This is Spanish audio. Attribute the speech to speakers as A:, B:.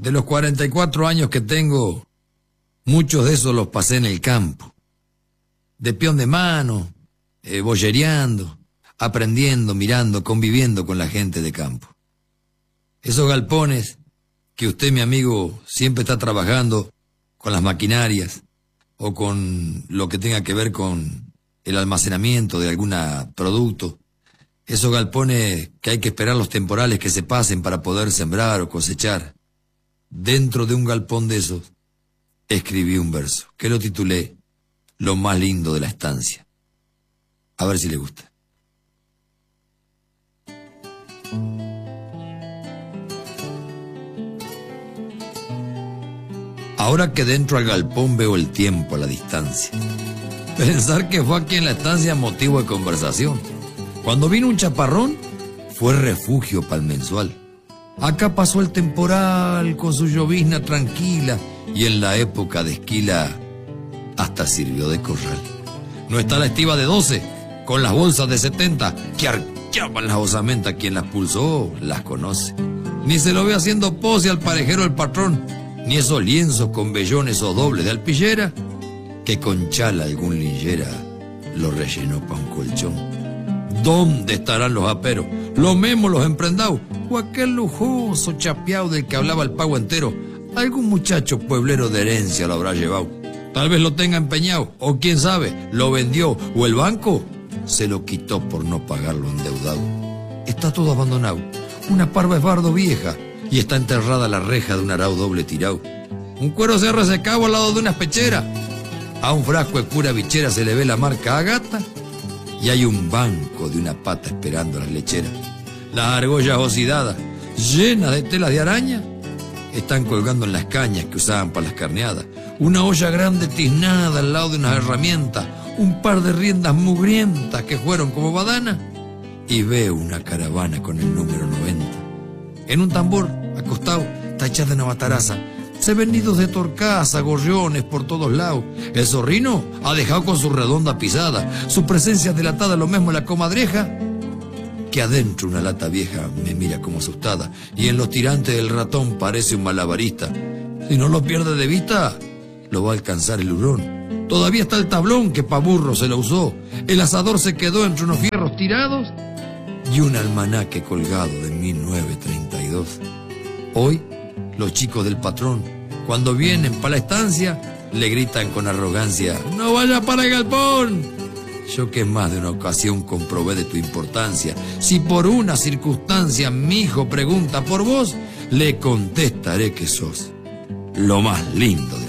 A: De los 44 años que tengo, muchos de esos los pasé en el campo. De peón de mano, boyereando, aprendiendo, mirando, conviviendo con la gente de campo. Esos galpones que usted, mi amigo, siempre está trabajando con las maquinarias o con lo que tenga que ver con el almacenamiento de algún producto. Esos galpones que hay que esperar los temporales que se pasen para poder sembrar o cosechar. Dentro de un galpón de esos, escribí un verso que lo titulé Lo más lindo de la estancia. A ver si le gusta. Ahora que dentro al galpón veo el tiempo a la distancia. Pensar que fue aquí en la estancia motivo de conversación. Cuando vino un chaparrón, fue refugio para el mensual. Acá pasó el temporal con su llovizna tranquila y en la época de esquila hasta sirvió de corral. No está la estiva de 12 con las bolsas de 70 que arqueaban las osamentas. Quien las pulsó las conoce. Ni se lo ve haciendo pose al parejero del patrón, ni esos lienzos con vellones o dobles de alpillera que con chala algún linchera lo rellenó pa' un colchón. ¿Dónde estarán los aperos, los memos, los emprendados, o aquel lujoso chapeado del que hablaba el pago entero? Algún muchacho pueblero de herencia lo habrá llevado. Tal vez lo tenga empeñado, o quién sabe, lo vendió, o el banco se lo quitó por no pagarlo endeudado. Está todo abandonado, una parva esbardo vieja, y está enterrada la reja de un arao doble tirado. Un cuero se ha resecado al lado de una pechera. A un frasco de pura bichera se le ve la marca Agata, y hay un banco de una pata esperando las lecheras. Las argollas oxidadas, llenas de telas de araña, están colgando en las cañas que usaban para las carneadas. Una olla grande tiznada al lado de unas herramientas, un par de riendas mugrientas que fueron como badana, y veo una caravana con el número 90. En un tambor, acostado, tachada de una mataraza, se ven nidos de torcaza, gorriones por todos lados. El zorrino ha dejado con su redonda pisada, su presencia delatada lo mismo la comadreja, que adentro una lata vieja me mira como asustada, y en los tirantes del ratón parece un malabarista. Si no lo pierde de vista, lo va a alcanzar el hurón. Todavía está el tablón que pa' burro se lo usó, el asador se quedó entre unos fierros tirados y un almanaque colgado de 1932. Hoy, los chicos del patrón, cuando vienen pa' la estancia, le gritan con arrogancia: ¡No vaya para el galpón! Yo que en más de una ocasión comprobé de tu importancia. Si por una circunstancia mi hijo pregunta por vos, le contestaré que sos lo más lindo de